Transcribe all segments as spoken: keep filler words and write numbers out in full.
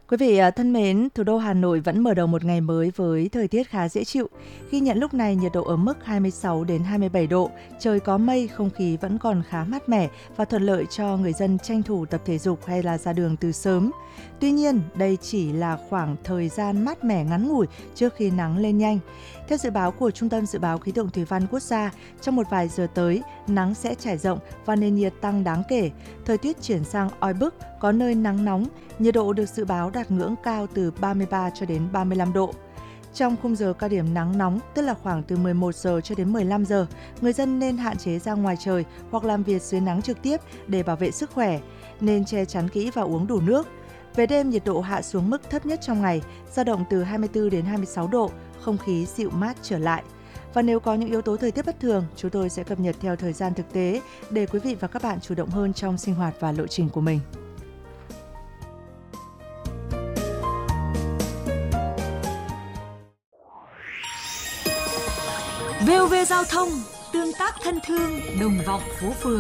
Quý vị thân mến, thủ đô Hà Nội vẫn mở đầu một ngày mới với thời tiết khá dễ chịu. Ghi nhận lúc này nhiệt độ ở mức hai mươi sáu đến hai mươi bảy độ, trời có mây, không khí vẫn còn khá mát mẻ và thuận lợi cho người dân tranh thủ tập thể dục hay là ra đường từ sớm. Tuy nhiên, đây chỉ là khoảng thời gian mát mẻ ngắn ngủi trước khi nắng lên nhanh. Theo dự báo của Trung tâm Dự báo Khí tượng Thủy văn Quốc gia, trong một vài giờ tới, nắng sẽ trải rộng và nền nhiệt tăng đáng kể. Thời tiết chuyển sang oi bức, có nơi nắng nóng, nhiệt độ được dự báo đạt ngưỡng cao từ ba mươi ba cho đến ba mươi lăm độ. Trong khung giờ cao điểm nắng nóng, tức là khoảng từ mười một giờ cho đến mười lăm giờ, người dân nên hạn chế ra ngoài trời hoặc làm việc dưới nắng trực tiếp để bảo vệ sức khỏe, nên che chắn kỹ và uống đủ nước. Về đêm, nhiệt độ hạ xuống mức thấp nhất trong ngày, dao động từ hai mươi tư đến hai mươi sáu độ, không khí dịu mát trở lại. Và nếu có những yếu tố thời tiết bất thường, chúng tôi sẽ cập nhật theo thời gian thực tế để quý vị và các bạn chủ động hơn trong sinh hoạt và lộ trình của mình. vê o vê Giao thông, tương tác thân thương, đồng vọng phố phường.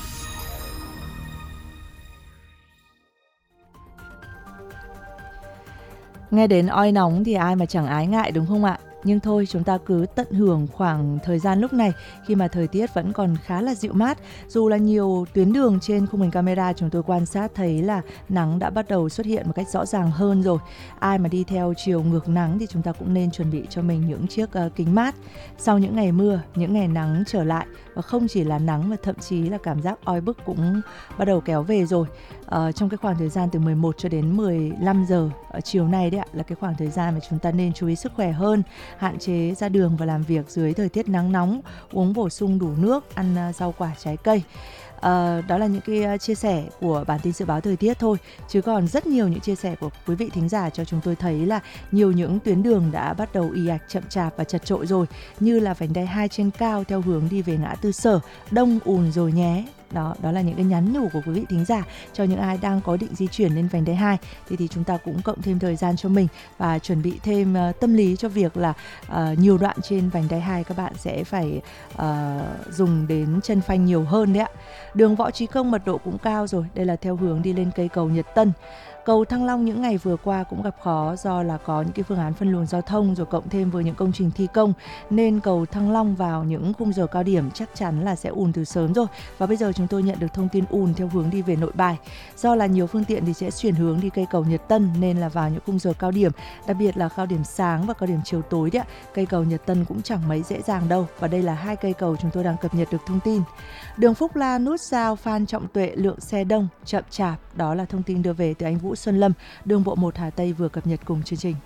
Nghe đến oi nóng thì ai mà chẳng ái ngại đúng không ạ? Nhưng thôi, chúng ta cứ tận hưởng khoảng thời gian lúc này khi mà thời tiết vẫn còn khá là dịu mát. Dù là nhiều tuyến đường trên khung hình camera chúng tôi quan sát thấy là nắng đã bắt đầu xuất hiện một cách rõ ràng hơn rồi. Ai mà đi theo chiều ngược nắng thì chúng ta cũng nên chuẩn bị cho mình những chiếc uh, kính mát. Sau những ngày mưa, những ngày nắng trở lại, và không chỉ là nắng mà thậm chí là cảm giác oi bức cũng bắt đầu kéo về rồi. Uh, trong cái khoảng thời gian từ mười một cho đến mười lăm giờ ở chiều nay đấy ạ, là cái khoảng thời gian mà chúng ta nên chú ý sức khỏe hơn, hạn chế ra đường và làm việc dưới thời tiết nắng nóng, uống bổ sung đủ nước, ăn uh, rau quả trái cây. Uh, đó là những cái uh, chia sẻ của bản tin dự báo thời tiết thôi, chứ còn rất nhiều những chia sẻ của quý vị thính giả cho chúng tôi thấy là nhiều những tuyến đường đã bắt đầu ì ạch, chậm chạp và chật chội rồi, như là vành đai hai trên cao theo hướng đi về ngã tư Sở, đông ùn rồi nhé. Đó, đó là những cái nhắn nhủ của quý vị thính giả cho những ai đang có định di chuyển lên vành đai hai. Thì, thì chúng ta cũng cộng thêm thời gian cho mình và chuẩn bị thêm uh, tâm lý cho việc là uh, nhiều đoạn trên vành đai hai các bạn sẽ phải uh, dùng đến chân phanh nhiều hơn đấy ạ. Đường Võ Trí Công mật độ cũng cao rồi, đây là theo hướng đi lên cây cầu Nhật Tân. Cầu Thăng Long những ngày vừa qua cũng gặp khó do là có những cái phương án phân luồng giao thông rồi cộng thêm với những công trình thi công, nên cầu Thăng Long vào những khung giờ cao điểm chắc chắn là sẽ ùn từ sớm rồi. Và bây giờ chúng tôi nhận được thông tin ùn theo hướng đi về Nội Bài. Do là nhiều phương tiện thì sẽ chuyển hướng đi cây cầu Nhật Tân nên là vào những khung giờ cao điểm, đặc biệt là cao điểm sáng và cao điểm chiều tối đấy, cây cầu Nhật Tân cũng chẳng mấy dễ dàng đâu. Và đây là hai cây cầu chúng tôi đang cập nhật được thông tin. Đường Phúc La nút giao Phan Trọng Tuệ lượng xe đông, chậm chạp, đó là thông tin đưa về từ anh Vũ Xuân Lâm, đường bộ một Hà Tây vừa cập nhật cùng chương trình.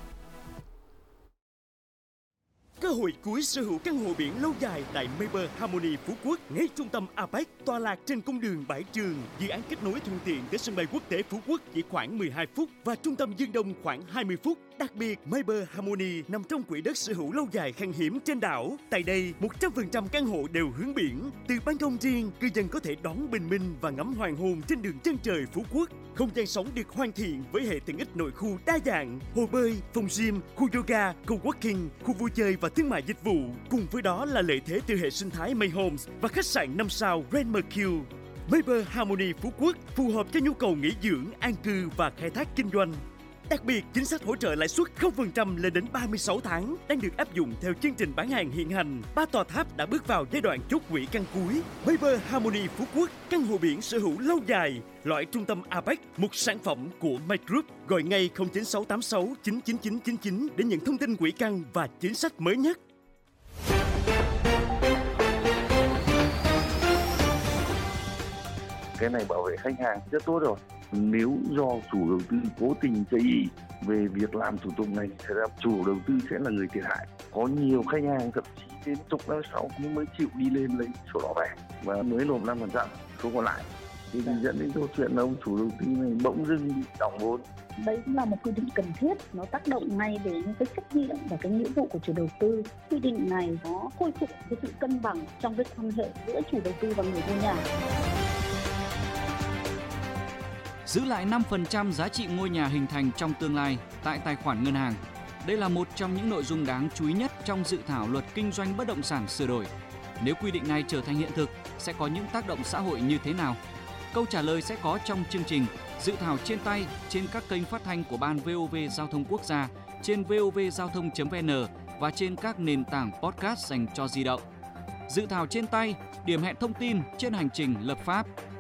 Cơ hội cuối sở hữu căn hộ biển lâu dài tại Mayber Harmony Phú Quốc, ngay trung tâm a pếch, tọa lạc trên cung đường Bãi Trường. Dự án kết nối thuận tiện tới sân bay quốc tế Phú Quốc chỉ khoảng mười hai phút và trung tâm Dương Đông khoảng hai mươi phút. Đặc biệt, Mayber Harmony nằm trong quỹ đất sở hữu lâu dài khan hiếm trên đảo. Tại đây, một trăm phần trăm căn hộ đều hướng biển. Từ ban công riêng, cư dân có thể đón bình minh và ngắm hoàng hôn trên đường chân trời Phú Quốc. Không gian sống được hoàn thiện với hệ tiện ích nội khu đa dạng, hồ bơi, phòng gym, khu yoga, co-working, khu vui chơi và thương mại dịch vụ. Cùng với đó là lợi thế từ hệ sinh thái May Homes và khách sạn năm sao Grand Mercure. Mayber Harmony Phú Quốc phù hợp cho nhu cầu nghỉ dưỡng, an cư và khai thác kinh doanh. Đặc biệt, chính sách hỗ trợ lãi suất không phần trăm lên đến ba mươi sáu tháng đang được áp dụng theo chương trình bán hàng hiện hành. Ba tòa tháp đã bước vào giai đoạn chốt quỹ căn cuối. Mayber Harmony Phú Quốc, căn hộ biển sở hữu lâu dài, loại trung tâm a pếch, một sản phẩm của My Group. Gọi ngay không chín sáu tám sáu chín chín chín chín chín để nhận thông tin quỹ căn và chính sách mới nhất. Cái này bảo vệ khách hàng rất tốt rồi. Nếu do chủ đầu tư cố tình chây ỳ về việc làm thủ tục này, thì chủ đầu tư sẽ là người thiệt hại. Có nhiều khách hàng thậm chí đến chục năm sau nhưng mới chịu đi lên lấy sổ đỏ về và mới nộp năm phần trăm số còn lại. Thì dẫn đến câu chuyện là ông chủ đầu tư này bỗng dưng bị đỏng vốn. Đây cũng là một quy định cần thiết, nó tác động ngay đến cái trách nhiệm và cái nghĩa vụ của chủ đầu tư. Quy định này nó khôi phục cái sự cân bằng trong cái quan hệ giữa chủ đầu tư và người mua nhà. Giữ lại năm phần trăm giá trị ngôi nhà hình thành trong tương lai tại tài khoản ngân hàng. Đây là một trong những nội dung đáng chú ý nhất trong dự thảo luật kinh doanh bất động sản sửa đổi. Nếu quy định này trở thành hiện thực, sẽ có những tác động xã hội như thế nào? Câu trả lời sẽ có trong chương trình Dự thảo trên tay trên các kênh phát thanh của Ban vê o vê Giao thông Quốc gia, trên vovgiao thông chấm vn và trên các nền tảng podcast dành cho di động. Dự thảo trên tay, điểm hẹn thông tin trên hành trình lập pháp.